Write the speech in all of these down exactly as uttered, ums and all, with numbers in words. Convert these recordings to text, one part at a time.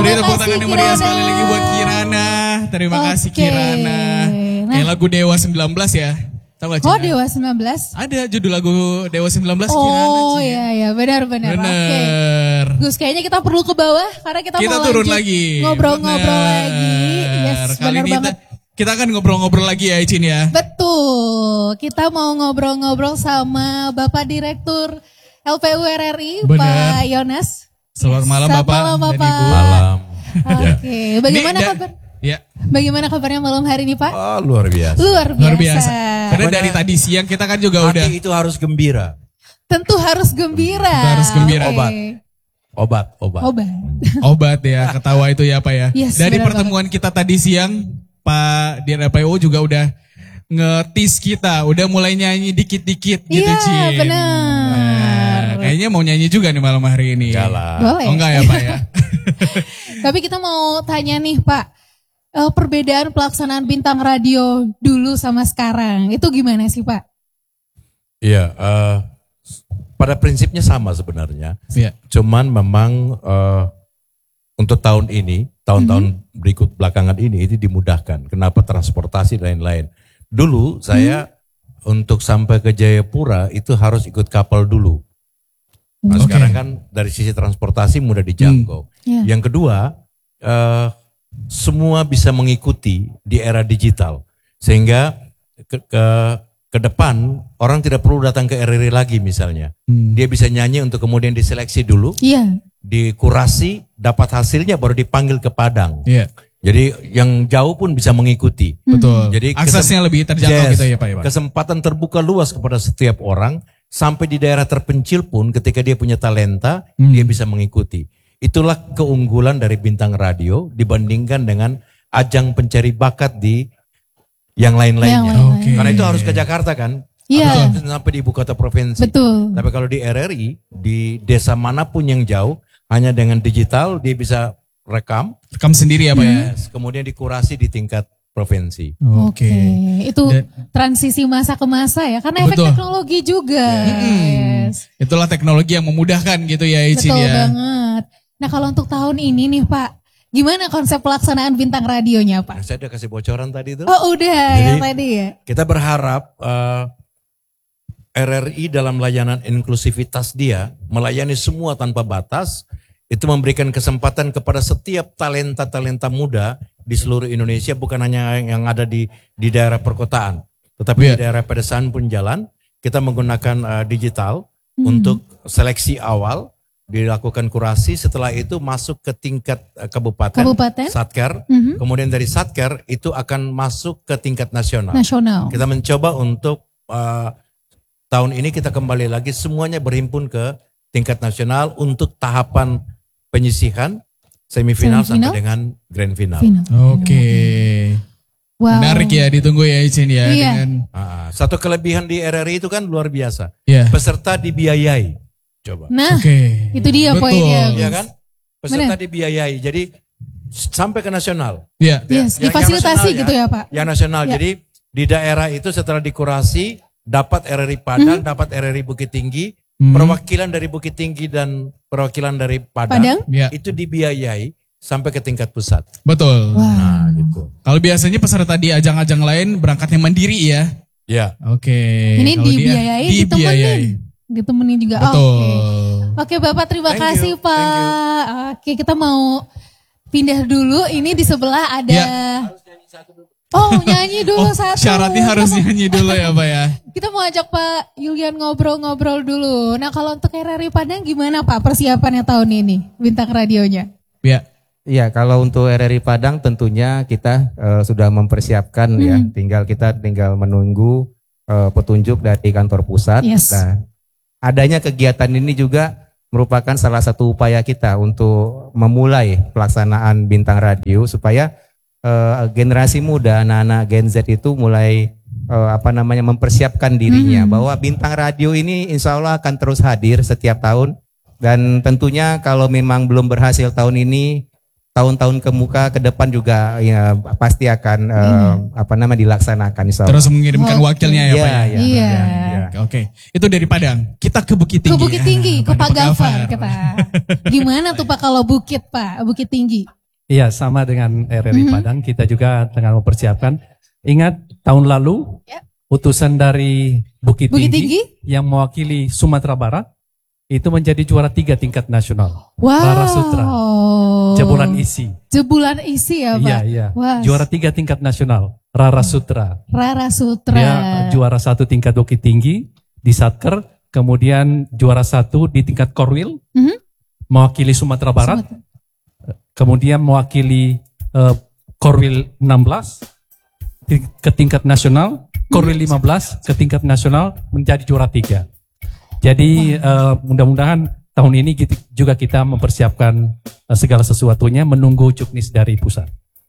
Beri tepuk tangan yang meriah sekali lagi buat Kirana. Terima okay. kasih Kirana. Nah. Kayak lagu Dewa sembilan belas ya. Tahu gak, oh Dewa sembilan belas? Ada judul lagu Dewa sembilan belas oh, Kirana. Oh iya iya benar-benar. Benar. Okay. Gus kayaknya kita perlu ke bawah karena kita, kita mau turun lanjut lagi. Ngobrol-ngobrol lagi. Yes, kali ini banget. Kita akan ngobrol-ngobrol lagi ya Icin ya. Betul. Kita mau ngobrol-ngobrol sama Bapak Direktur L P U R R I, benar. Pak Yonas. Selamat malam Selamat Bapak. Malam Bapak. Malam. Oke, okay. Bagaimana ini, kabar? Ya. Bagaimana kabarnya malam hari ini Pak? Oh, luar biasa. Luar biasa. Luar biasa. Karena dari tadi siang kita kan juga hati udah. Itu harus gembira. Tentu harus gembira. Tentu harus gembira. Okay. Obat. Obat, obat. Obat. Obat ya, ketawa itu ya Pak ya. Yes, dari pertemuan banget. kita tadi siang, Pak Dir L P U juga udah ngetis kita, udah mulai nyanyi dikit-dikit gitu Iya, Cin. Iya benar. Nah, kayaknya mau nyanyi juga nih malam hari ini. Enggak lah. Boleh. Oh enggak ya Pak ya. Tapi kita mau tanya nih Pak, uh, perbedaan pelaksanaan bintang radio dulu sama sekarang, itu gimana sih Pak? Iya, uh, pada prinsipnya sama sebenarnya. Iya. Cuman memang uh, untuk tahun ini, tahun-tahun mm-hmm. berikut belakangan ini, itu dimudahkan. Kenapa transportasi dan lain-lain. Dulu saya mm-hmm. untuk sampai ke Jayapura itu harus ikut kapal dulu. Nah okay. Sekarang kan dari sisi transportasi mudah dijangkau. Hmm. Yeah. Yang kedua, uh, semua bisa mengikuti di era digital. Sehingga ke, ke, ke depan orang tidak perlu datang ke R R I lagi misalnya. Hmm. Dia bisa nyanyi untuk kemudian diseleksi dulu. Yeah. Dikurasi, dapat hasilnya baru dipanggil ke Padang. Yeah. Jadi yang jauh pun bisa mengikuti. Betul. Jadi aksesnya lebih terjangkau yes, gitu ya Pak ya Pak. Kesempatan terbuka luas kepada setiap orang. Sampai di daerah terpencil pun ketika dia punya talenta, hmm. dia bisa mengikuti. Itulah keunggulan dari bintang radio dibandingkan dengan ajang pencari bakat di yang lain-lainnya. Yang lain okay. Karena itu harus ke Jakarta kan? Iya. Harus sampai di ibu kota provinsi. Betul. Tapi kalau di R R I, di desa manapun yang jauh, hanya dengan digital dia bisa rekam. Rekam sendiri ya Pak ya? Yes, kemudian dikurasi di tingkat provinsi. Oke, okay. okay. Itu Dan, transisi masa ke masa ya, karena efek betul. Teknologi juga. Hmm. Yes. Itulah teknologi yang memudahkan gitu ya Icin betul ya. Betul banget. Nah kalau untuk tahun ini nih Pak, gimana konsep pelaksanaan bintang radionya Pak? Nah, saya udah kasih bocoran tadi itu. Oh udah Jadi, yang tadi ya. Kita berharap uh, R R I dalam layanan inklusivitas dia melayani semua tanpa batas. Itu memberikan kesempatan kepada setiap talenta-talenta muda di seluruh Indonesia, bukan hanya yang ada di di daerah perkotaan, tetapi yeah. di daerah pedesaan pun jalan. Kita menggunakan uh, digital hmm. untuk seleksi awal, dilakukan kurasi, setelah itu masuk ke tingkat uh, kabupaten, kabupaten, satker, mm-hmm. kemudian dari satker itu akan masuk ke tingkat nasional. Nasional. Kita mencoba untuk uh, tahun ini kita kembali lagi semuanya berhimpun ke tingkat nasional untuk tahapan penyisihan semifinal, semifinal sampai dengan grand final. final. Oke. Okay. Wow. Menarik ya, ditunggu ya Icin ya. Iya. Dengan ah, satu kelebihan di R R I itu kan luar biasa. Yeah. Peserta dibiayai. Coba. Nah, okay. itu dia Betul. poinnya. Iya kan? Peserta Bener. dibiayai. Jadi sampai ke nasional. Iya. Yeah. Yes, yang, difasilitasi yang gitu ya Pak. Yang nasional. Yeah. Jadi di daerah itu setelah dikurasi dapat R R I Padang, mm-hmm. dapat R R I Bukit Tinggi. Hmm. Perwakilan dari Bukit Tinggi dan perwakilan dari Padang, Padang? Ya. Itu dibiayai sampai ke tingkat pusat. Betul. Wow. Nah, gitu. Kalau biasanya peserta di ajang-ajang lain berangkatnya mandiri ya. Ya. Oke. Okay. Ini dibiayai, ditemenin, ditemenin juga. Betul. Oke. Okay. Oke Bapak, terima Thank kasih you. Pak. Oke, kita mau pindah dulu. Ini di sebelah ada. Ya. Oh nyanyi dulu oh, satu. Syaratnya harus nyanyi dulu ya Pak ya. Kita mau ajak Pak Yulian ngobrol-ngobrol dulu. Nah kalau untuk R R I Padang gimana Pak persiapannya tahun ini? Bintang radionya. Ya. Iya kalau untuk R R I Padang tentunya kita uh, sudah mempersiapkan hmm. ya. Tinggal kita tinggal menunggu uh, petunjuk dari kantor pusat. Yes. Nah, adanya kegiatan ini juga merupakan salah satu upaya kita untuk memulai pelaksanaan bintang radio supaya Uh, generasi muda, anak-anak Gen Z itu mulai uh, apa namanya mempersiapkan dirinya hmm. bahwa bintang radio ini insya Allah akan terus hadir setiap tahun dan tentunya kalau memang belum berhasil tahun ini, tahun-tahun ke muka ke depan juga ya pasti akan uh, hmm. apa namanya dilaksanakan insya Allah. Terus mengirimkan oh. wakilnya ya, ya Pak ya. Iya. Ya, ya. Oke, okay. Itu dari Padang. Kita ke Bukit Tinggi. Ke Bukit Tinggi, ya. ke Pak Gafar kita. Gimana tuh Pak kalau bukit Pak, Bukit Tinggi? Iya, sama dengan R R I Mhm. Padang, kita juga tengah mempersiapkan. Ingat tahun lalu Ya. utusan dari Bukit, Bukit Tinggi, Tinggi? yang mewakili Sumatera Barat itu menjadi juara tiga tingkat nasional. Wow. Rara Sutra, jebolan isi. Jebolan isi ya Pak? Iya, iya. Wah. Juara tiga tingkat nasional, Rara Sutra. Rara Sutra. Dia juara satu tingkat Bukit Tinggi di Satker, kemudian juara satu di tingkat Korwil, Mhm. mewakili Sumatera Barat. Sumatera. Kemudian mewakili eh, Korwil enam belas di- ke tingkat nasional, Korwil lima belas ke tingkat nasional menjadi juara tiga. Jadi eh, mudah-mudahan tahun ini kita- juga kita mempersiapkan eh, segala sesuatunya menunggu juknis dari pusat.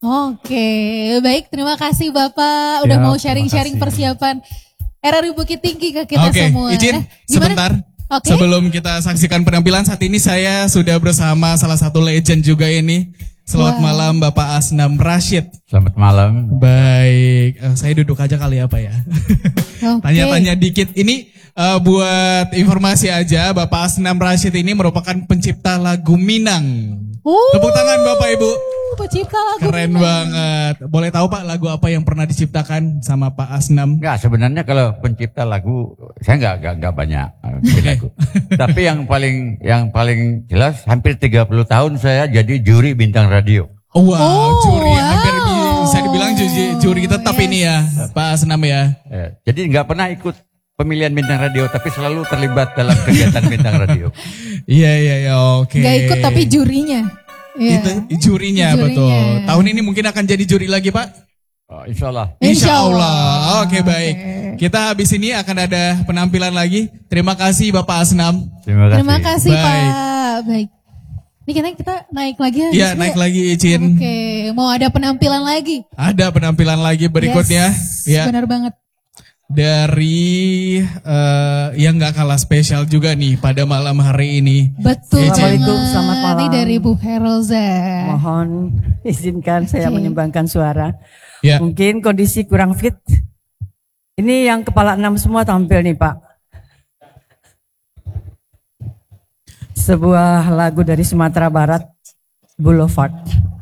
Oke, baik, terima kasih Bapak udah Ya, mau terima sharing-sharing kasih. persiapan R R I Bukit Tinggi ke kita Oke, semua. izin Eh, gimana? sebentar. Oke. Sebelum kita saksikan penampilan saat ini saya sudah bersama salah satu legend juga ini. Selamat Wow. malam Bapak Asnam Rashid. Selamat malam. Baik, eh, saya duduk aja kali ya Pak ya. Oke. Tanya-tanya dikit. Ini eh, buat informasi aja, Bapak Asnam Rashid ini merupakan pencipta lagu Minang. Oh, Tepuk tangan Bapak Ibu. pencipta lagu. Keren Minang. banget. Boleh tahu Pak lagu apa yang pernah diciptakan sama Pak Asnam? Enggak, sebenarnya kalau pencipta lagu saya enggak enggak, enggak banyak eh, bikin lagu. Tapi yang paling yang paling jelas hampir tiga puluh tahun saya jadi juri bintang radio. Wow, Oh, juri wow. hampir bisa dibilang juri, juri tetap Yes. ini ya, Pak Asnam ya. Eh, jadi enggak pernah ikut pemilihan bintang radio tapi selalu terlibat dalam kegiatan bintang radio. Iya iya iya, oke. Gak ikut tapi jurinya. Iya. Itu jurinya, Jurinya. betul. Tahun ini mungkin akan jadi juri lagi Pak. Oh, insya Allah. Insya Insya Allah. Allah. Oke baik. Kita habis ini akan ada penampilan lagi. Terima kasih Bapak Asnam. Terima kasih. Terima kasih Baik. Pak. Baik. Ini kita kita naik lagi ya. Iya Rizky? naik lagi Cin. Oke, mau ada penampilan lagi. Ada penampilan lagi berikutnya. Yes, Ya. benar banget. Dari eh, yang nggak kalah spesial juga nih pada malam hari ini. Betul Assalamualaikum, banget. selamat malam. Ini dari Bu Herolza. Mohon izinkan saya Oke. menyumbangkan suara. Ya. Mungkin kondisi kurang fit. Ini yang kepala enam semua tampil nih Pak. Sebuah lagu dari Sumatera Barat, Boulevard.